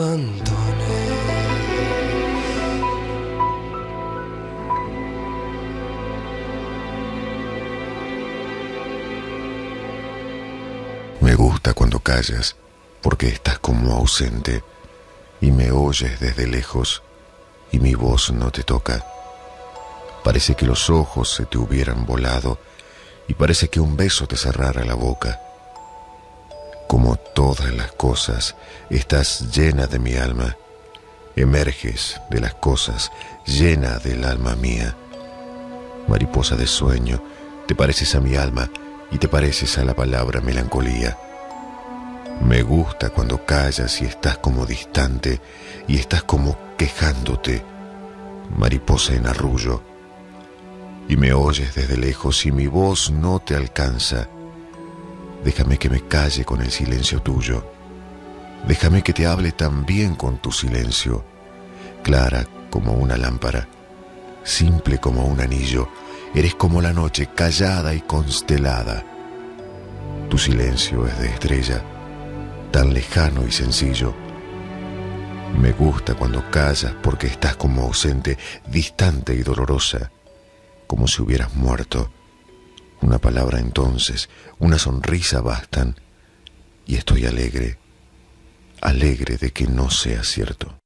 Me gusta cuando callas, porque estás como ausente y me oyes desde lejos y mi voz no te toca. Parece que los ojos se te hubieran volado y parece que un beso te cerrara la boca. Como todas las cosas, estás llena de mi alma. Emerges de las cosas, llena del alma mía. Mariposa de sueño, te pareces a mi alma y te pareces a la palabra melancolía. Me gusta cuando callas y estás como distante y estás como quejándote, mariposa en arrullo. Y me oyes desde lejos y mi voz no te alcanza. Déjame que me calle con el silencio tuyo. Déjame que te hable también con tu silencio, clara como una lámpara, simple como un anillo. Eres como la noche, callada y constelada. Tu silencio es de estrella, tan lejano y sencillo. Me gusta cuando callas porque estás como ausente, distante y dolorosa, como si hubieras muerto. Una palabra entonces, una sonrisa bastan, y estoy alegre, alegre de que no sea cierto.